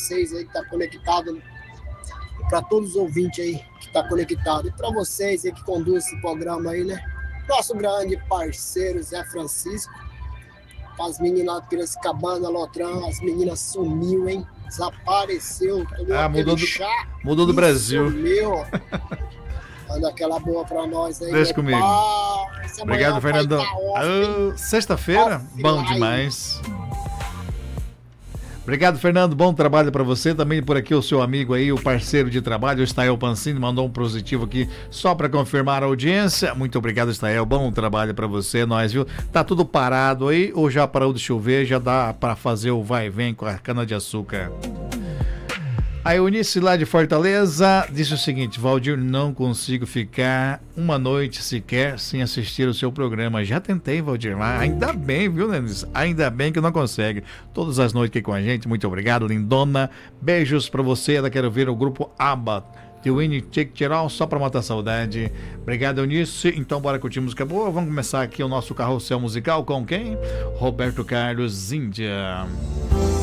vocês aí que tá conectado, para todos os ouvintes aí que tá conectado, e para vocês aí que conduzem esse programa aí, né? Nosso grande parceiro Zé Francisco, as meninas lá de Piracicabana, Lotrão, as meninas sumiu, hein? Desapareceu, tomou aquele chá. Mudou do Brasil. Sumiu. Manda aquela boa pra nós aí, Deixa comigo. Obrigado, Fernandão. Sexta-feira, bom demais. Obrigado, Fernando. Bom trabalho para você. Também por aqui o seu amigo aí, o parceiro de trabalho, o Estael Pancini, mandou um positivo aqui só para confirmar a audiência. Muito obrigado, Estael. Bom trabalho para você, nós, viu? Tá tudo parado aí ou já parou de chover? Já dá para fazer o vai e vem com a cana-de-açúcar. A Eunice lá de Fortaleza disse o seguinte: Valdir, não consigo ficar uma noite sequer sem assistir o seu programa. Já tentei, Valdir, lá. Ainda bem, viu, Eunice? Ainda bem que não consegue. Todas as noites aqui com a gente. Muito obrigado, lindona. Beijos pra você. Ela quer ver o grupo ABBA. The Winnie Take Geral, só pra matar a saudade. Obrigado, Eunice. Então bora curtir música boa. Vamos começar aqui o nosso carrossel musical com quem? Roberto Carlos, Índia.